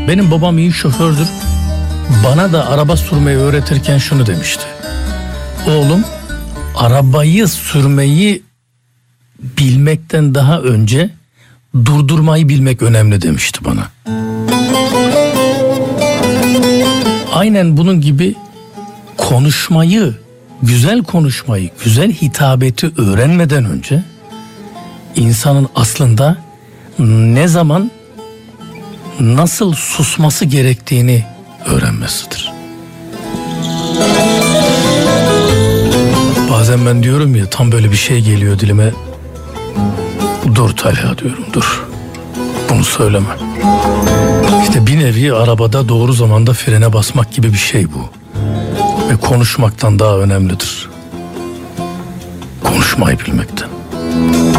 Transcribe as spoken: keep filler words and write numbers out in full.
Benim babam iyi şofördür. Bana da araba sürmeyi öğretirken şunu demişti. Oğlum, arabayı sürmeyi bilmekten daha önce durdurmayı bilmek önemli demişti bana. Aynen bunun gibi konuşmayı, güzel konuşmayı, güzel hitabeti öğrenmeden önce insanın aslında ne zaman nasıl susması gerektiğini öğrenmesidir. Bazen ben diyorum ya, tam böyle bir şey geliyor dilime. Dur Talha diyorum, dur. Bunu söyleme. İşte bir nevi arabada doğru zamanda frene basmak gibi bir şey bu. Ve konuşmaktan daha önemlidir. Konuşmayı bilmekten.